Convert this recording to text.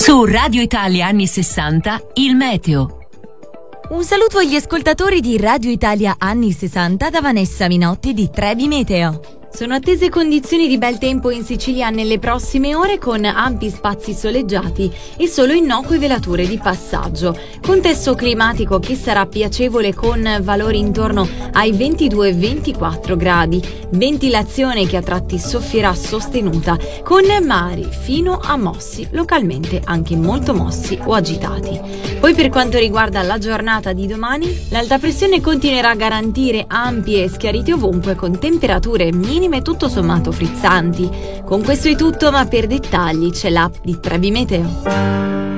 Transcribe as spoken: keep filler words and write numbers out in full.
Su Radio Italia anni sessanta, il meteo. Un saluto agli ascoltatori di Radio Italia anni sessanta da Vanessa Minotti di Trebi Meteo. Sono attese condizioni di bel tempo in Sicilia nelle prossime ore, con ampi spazi soleggiati e solo innocue velature di passaggio. Contesto climatico che sarà piacevole, con valori intorno ai ventidue ventiquattro gradi. Ventilazione che a tratti soffierà sostenuta, con mari fino a mossi, localmente anche molto mossi o agitati. Poi, per quanto riguarda la giornata di domani, l'alta pressione continuerà a garantire ampi e schiariti ovunque, con temperature minime tutto sommato frizzanti. Con questo è tutto, ma per dettagli c'è l'app di Trebi Meteo.